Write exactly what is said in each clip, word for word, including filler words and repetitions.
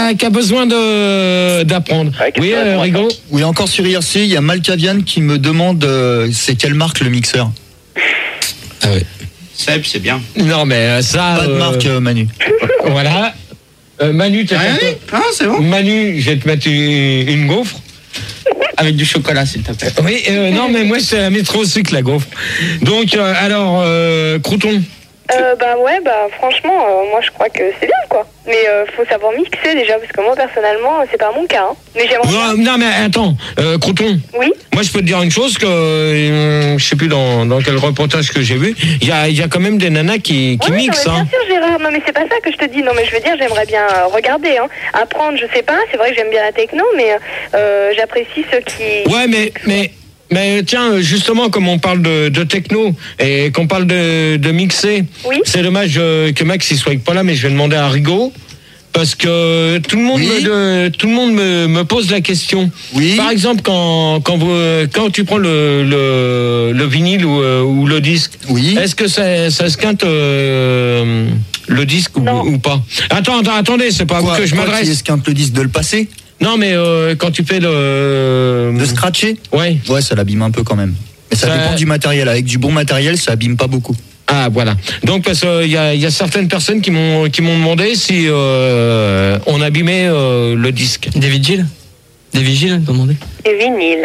a, qui a besoin de, d'apprendre. Ouais, oui, euh, Rigaud. Oui, encore sur I R C, il y a Malkavian qui me demande euh, c'est quelle marque le mixeur. Ah ouais. Seb, c'est bien. Non, mais euh, ça. Pas de euh, marque, euh, Manu. Voilà. Euh, Manu, tu as Rien dit ? Ah, c'est bon. Manu, je vais te mettre une, une gaufre. Avec du chocolat, s'il te plaît. Oui, euh, non, mais moi, c'est la métro au sucre, la gaufre. Donc, euh, alors, euh, Crouton. Euh, bah ouais, bah franchement, euh, moi je crois que c'est bien quoi. Mais euh, faut savoir mixer déjà, parce que moi personnellement, c'est pas mon cas. Hein. Mais j'aimerais Non, bien. non, mais attends, euh, Crouton. Oui. Moi, je peux te dire une chose que euh, je sais plus dans, dans quel reportage que j'ai vu. Il y a, il y a quand même des nanas qui, qui Oui, mixent. non, mais Hein. bien sûr, Gérard. Non, mais c'est pas ça que je te dis. Non, mais je veux dire, j'aimerais bien euh, regarder, hein. Apprendre, je sais pas. C'est vrai que j'aime bien la techno, mais euh, j'apprécie ceux qui. Ouais, mais, mais, mais tiens, justement, comme on parle de, de techno et qu'on parle de, de mixer, Oui. c'est dommage euh, que Max il soit pas là, mais je vais demander à Rigaud. Parce que tout le monde, Oui. me, de- tout le monde me, me pose la question. Oui. Par exemple, quand, quand, vous, quand tu prends le, le, le vinyle ou, euh, ou le disque, Oui. est-ce que ça, ça esquinte euh, le disque ou, Non. ou pas? Attends, attends, attendez, c'est pas à vous Quoi, que je quoi qui m'adresse. esquinte le disque de le passer, Non, mais euh, quand tu fais le... de scratcher. Ouais. Ouais, ça l'abîme un peu quand même. Mais ça, Ça- dépend du matériel. Avec du bon matériel, ça abîme pas beaucoup. Ah, voilà. Donc, parce qu'il y a, y a certaines personnes qui m'ont qui m'ont demandé si euh, on abîmait euh, le disque. Des vigiles Des vigiles, t'as demandé Et vinyle.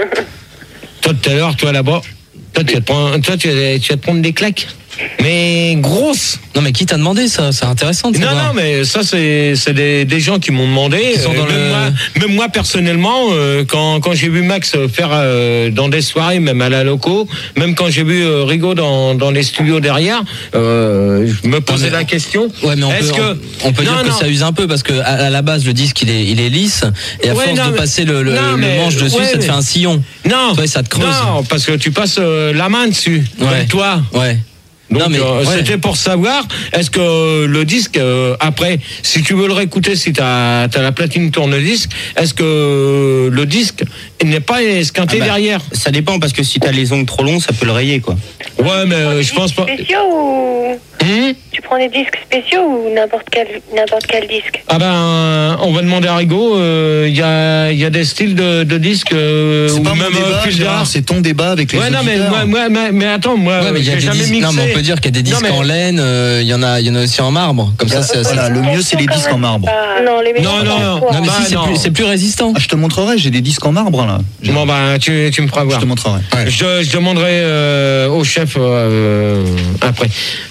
Toi, tout à l'heure, toi là-bas, toi, tu vas te prendre, toi, tu vas, tu vas te prendre des claques. Mais grosses. Non, mais qui t'a demandé ça? C'est intéressant de Non, savoir. non, mais ça, c'est c'est des, des gens qui m'ont demandé. Qui sont dans même, le- moi, même moi, personnellement, euh, quand, quand j'ai vu Max faire euh, dans des soirées, même à la loco, même quand j'ai vu euh, Rigaud dans, dans les studios derrière, euh, je me posais mais- la question. Ouais, mais on Est-ce peut, que... on, on peut Non, dire que non. ça use un peu parce que à, à la base le disque il est, il est lisse et à Ouais, force non, de mais- passer le, le, non, le mais- manche dessus, ouais, ça te mais- fait un sillon. Non, Ouais, ça te creuse. non, parce que tu passes euh, la main dessus, Ouais. comme toi. Ouais. Donc, non mais euh, ouais. c'était pour savoir, est-ce que euh, le disque, euh, après, si tu veux le réécouter, si tu as la platine tourne-disque, est-ce que euh, le disque n'est pas esquinté Ah bah, derrière? Ça dépend, parce que si t'as les ongles trop longs, ça peut le rayer, quoi. Ouais, mais euh, je pense pas. Spéciaux ou. Hum Tu prends des disques spéciaux ou n'importe quel, n'importe quel disque? Ah ben, on va demander à Rigaud, il y, a, y a des styles de, de disques, euh, C'est ou pas même mon débat, euh, plus Gérard, d'art. c'est ton débat avec les Ouais, non, mais, auditeurs. moi, moi, mais, mais attends, moi, Ouais, mais il y a j'ai des jamais disques. mixé. Non, mais on peut dire qu'il y a des Non, disques mais- en laine. euh, Il y en a, il y en a aussi en marbre. Comme ça, c'est. Voilà, le mieux, c'est les disques en marbre. Non, les Non, non, non. Non, mais Bah, si, c'est non. plus, c'est plus résistant. Ah, je te montrerai, j'ai des disques en marbre là. Je, Bon, ben, tu, tu me feras je voir. te montrerai. Je, je demanderai euh, au chef euh, après.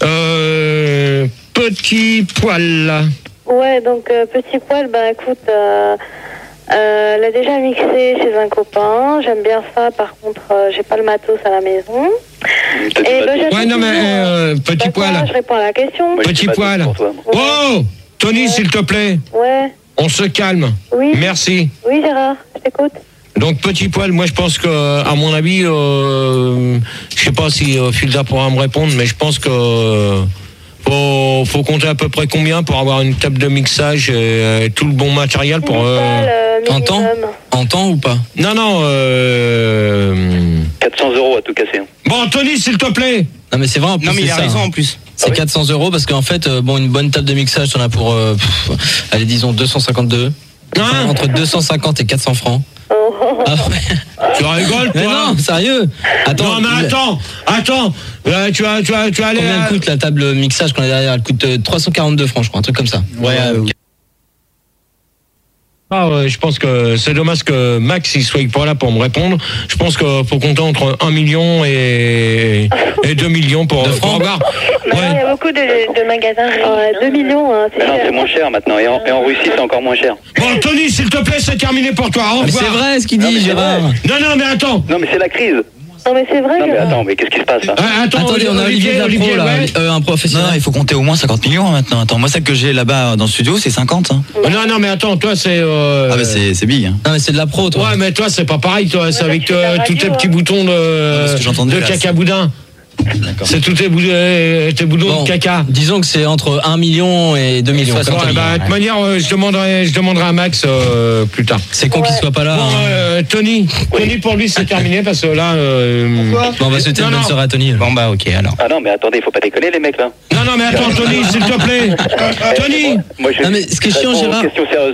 Euh, petit poil. Ouais, donc euh, petit poil, bah écoute, euh, euh, elle a déjà mixé chez un copain. J'aime bien ça, par contre, euh, j'ai pas le matos à la maison. Et bah, j'attends Ouais, non, mais toujours, euh, petit bah, quoi, poil. Je réponds à la question. Petit poil. Oh, Tony, s'il te plaît, Ouais, on se calme. oui, Merci. oui Gérard, je t'écoute. Donc petit poil, moi je pense que, à mon avis, euh, je sais pas si euh, Filda pourra me répondre, mais je pense que euh, faut, faut compter à peu près combien pour avoir une table de mixage et euh, tout le bon matériel pour. Dix euh, balles, euh, en temps minimum. En temps ou pas? Non, non. Euh... quatre cents euros à tout casser. hein. Bon, Tony, s'il te plaît. Non, mais c'est vrai en plus. Non, mais il c'est a ça, raison hein. en plus. C'est Ah oui. quatre cents euros parce qu'en fait, euh, bon, une bonne table de mixage, t'en as pour, euh, pff, allez, disons deux cent cinquante-deux. Hein Entre deux cent cinquante et quatre cents francs. Oh, Ah ouais. Tu rigoles, Mais toi? non, sérieux. Attends, non, mais il- attends, attends. Euh, tu vas, tu vas, tu vas aller. Combien à- elle coûte la table mixage qu'on a derrière? Elle coûte euh, trois cent quarante-deux francs, je crois, un truc comme ça. Ouais, euh, Ah, ouais, je pense que c'est dommage que Max il soit pas là pour me répondre. Je pense qu'il faut compter entre un million et, et deux millions pour, De pour francs avoir. Maintenant, il y Ouais. a beaucoup de, de magasins. Ouais, deux millions, hein, c'est Ah non, cher. c'est moins cher maintenant. Et en, et en Russie, c'est encore moins cher. Bon, Tony, s'il te plaît, c'est terminé pour toi. Au Mais revoir. c'est vrai ce qu'il Non, dit, mais c'est Gérard. vrai. Non, non, mais attends. Non, mais c'est la crise. Non, mais c'est vrai, Non, mais Gérard. attends, mais qu'est-ce qui se passe là Ah, attends, Attendez, on a Olivier de la pro, là, ouais. euh, un Non, professionnel. non, il faut compter au moins cinquante millions hein, maintenant. Attends, moi, celle que j'ai là-bas dans le studio, c'est cinquante. Hein. Non, non, mais attends, toi, c'est. euh, Ah, bah, c'est c'est big. Hein. Non, mais c'est de la pro, toi. Ouais, mais toi, c'est pas pareil, toi. C'est Ouais, avec mais c'est de la euh, tous radio, tes petits hein. boutons de, ce que j'entendais, de là, caca boudin. D'accord. C'est tous tes, bou- euh, tes boutons Bon, de caca. disons que c'est entre un million et deux millions. Bon, comme t'as eh dit. ben, de toute manière, euh, je demanderai, je demanderai à Max euh, plus tard. C'est con qu'il soit pas là. Bon, hein. euh, Tony, Tony pour lui c'est terminé parce que là. Euh, Bon, on va souhaiter non, une bonne non. soirée à Tony. Bon, bah, ok, alors. Ah non, mais attendez, faut pas déconner les mecs là. non, non, mais attends, Tony, s'il te plaît. Tony. Moi, je Non, mais ce qui est chiant, réponds aux Gérard- questions sérieuses.